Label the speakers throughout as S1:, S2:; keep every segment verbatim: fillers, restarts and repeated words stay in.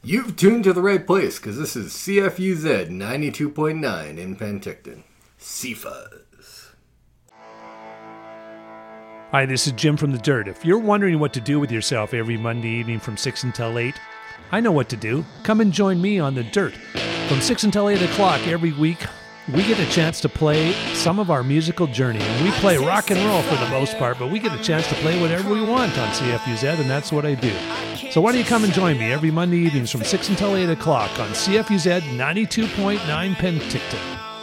S1: You've tuned to the right place, because this is C F U Z ninety-two point nine in Penticton. C-Fuzz.
S2: Hi, this is Jim from The Dirt. If you're wondering what to do with yourself every Monday evening from six until eight, I know what to do. Come and join me on The Dirt. From six until eight o'clock every week, we get a chance to play some of our musical journey. And we play rock and roll for the most part, but we get a chance to play whatever we want on C F U Z, and that's what I do. So why don't you come and join me every Monday evenings from six until eight o'clock on C F U Z ninety-two point nine Penticton.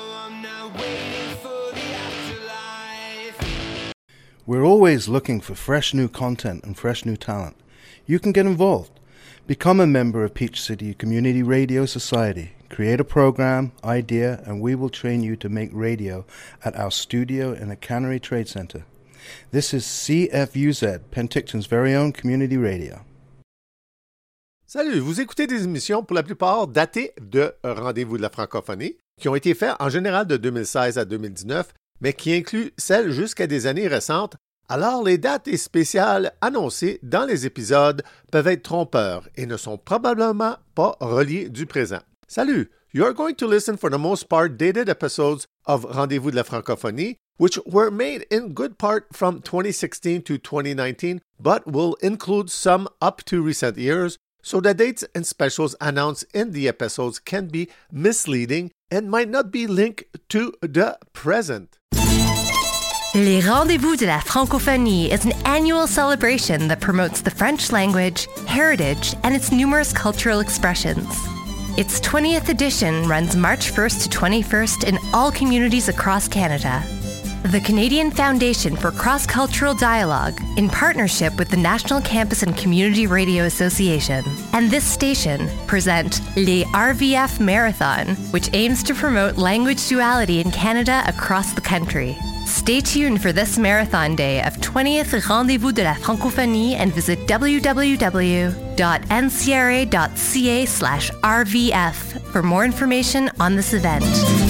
S3: We're always looking for fresh new content and fresh new talent. You can get involved. Become a member of Peach City Community Radio Society. Create a program, idea, and we will train you to make radio at our studio in the Cannery Trade Center. This is C F U Z, Penticton's very own community radio.
S4: Salut, vous écoutez des émissions pour la plupart datées de Rendez-vous de la francophonie, qui ont été faites en général de deux mille seize à deux mille dix-neuf, mais qui incluent celles jusqu'à des années récentes. Alors, les dates et spéciales annoncées dans les épisodes peuvent être trompeurs et ne sont probablement pas reliées du présent. Salut! You are going to listen for the most part dated episodes of Rendez-vous de la francophonie, which were made in good part from twenty sixteen to twenty nineteen, but will include some up to recent years, so the dates and specials announced in the episodes can be misleading and might not be linked to the present.
S5: Les Rendez-vous de la Francophonie is an annual celebration that promotes the French language, heritage, and its numerous cultural expressions. Its twentieth edition runs March first to twenty-first in all communities across Canada. The Canadian Foundation for Cross-Cultural Dialogue, in partnership with the National Campus and Community Radio Association, and this station present Les R V F Marathon, which aims to promote language duality in Canada across the country. Stay tuned for this marathon day of twentieth Rendez-vous de la Francophonie and visit w w w dot n c r a dot c a slash r v f for more information on this event.